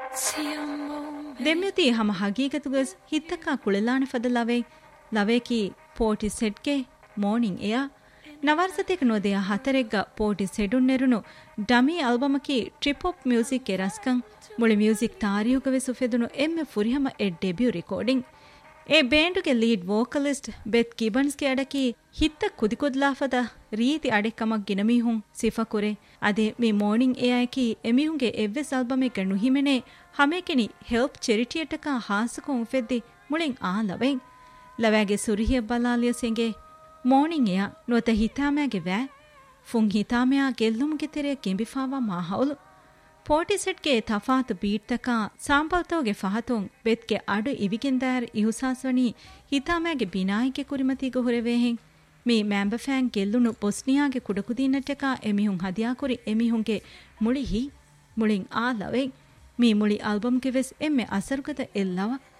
ದೆಮ್ಯುತಿ ಹಮ ಹಗೀಗತುಗಸ್ ಹಿತ್ತಕ ಕುಳಲಾಣ ಫದ ಲವೇಕಿ ಪೋಟಿ ಸೆಟ್ಗೆ morning ಎಯಾ ನವರ್ಸತೆಕ ನೋದೆಯ ಹತರೆಗ್ಗ ಪೋಟಿ ಸೆಡುನ್ನೆರುನು dummy ಆಲ್ಬಮಕಿ trip ಹಾಪ್ music ಗೆ ರಸ್ಕಂ ಮುಳಿ music ತಾರಿಯುಗವೆ ಸುಫೆದುನು ಎಮ್ಮೆ ಫುರಿಹಮ A debut recording A ಬ್ಯಾಂಡುಗೆ lead vocalist ಬೆತ್ ಗಿಬನ್ಸ್ ಗೆ ಅಡಕಿ ಹಿತ್ತ ಕುದಿಕೊದ್ಲಾಫದ ರೀತಿ ಅಡೆಕ್ಕಮಕ್ ಗಿನಮೀಹುಂ ಸಿಫಕುರೆ ಅದೆ ಮಿ ಮಾರ್ನಿಂಗ್ ಎಯಾಕಿ ಎಮಿಹುಂಗೆ ಎವ್ವೆಸ್ ಆಲ್ಬಮೆಗೆ ನುಹಿಮೆನೆ ಹಮೇಕೆನಿ ಹೆಲ್ಪ್ ಚೆರಿಟಿಯಟಕ ಹಾಸಕೊಂ ಫೆದ್ದಿ ಮುಳಿಂ ಆ ಲವಾಗೆ ಸುರಿಹಿಯ ಬಲಾಲಿಯ ಸೆಂಗೆ ಮಾರ್ನಿಂಗ್ ಎಯ ನೋತ ಹಿತಾಮ್ಯಾಗೆ ವ್ಯಾ ಫುಂ ಹಿತಾಮ್ಯಾ ಗೆಲ್ಲುಮ್ಗೆ ತೆರೆಯ ಗೆಂಬಿಫಾವಾ ಮಾಹೌಲು ಪೋಟಿ ಸೆಟ್ಗೆ ತಫಾತು ಬೀಟ್ತಕ ಸಾಂಪಲ್ತೋಗೆ ಫಹತೋಂ ಬೆತ್ಗೆ ಅಡು ಇವಿಗೆಂದಾರ್ ಇಹುಸಾಸ್ವಣಿ ಹಿತಾಮ್ಯಾಗೆ ಬಿನಾಯಿಗೆ ಕುರಿಮತಿಗೆ ಹುರೆವೇಹೆಂ ಮೀ ಮ್ಯಾಂಬಫ್ಯಾಂಗ್ ಗೆಲ್ಲುನು ಬೊಸ್ನಿಯಾಗೆ ಕುಡಕುದೀನಟಕ ಎಮಿಹುಂ ಹದಿಯಾಕುರಿ ಎಮಿಹುಂಗೆ ಮುಳಿಹಿ ಮುಳಿಂ ಆ ಲವೆಂ ಮೀ ಮುಳಿ ಆಲ್ಬಮ್ಗೆ ವೆಸ್ ಎಮ್ಮೆ ಅಸರುಗದ ಎಲ್ಲವ